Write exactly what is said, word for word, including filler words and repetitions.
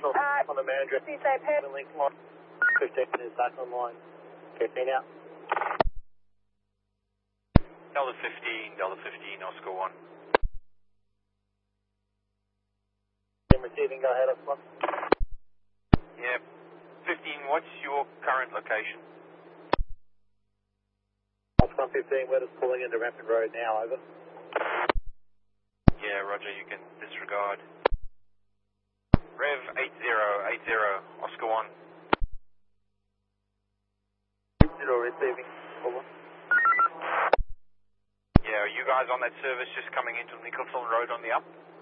Central uh, on the manager. you say Perth? Link line. fifteen is back online. fifteen out. Delta fifteen, Delta fifteen, Oscar one. I'm receiving, go ahead, Oscar one. Yeah, fifteen, what's your current location? Oscar one fifteen, we're just pulling into Rampant Road now, over. Yeah, roger, you can disregard. Rev eight zero eight zero, Oscar one. Zero receiving, over. Yeah, are you guys on that service just coming into Nicholson Road on the up?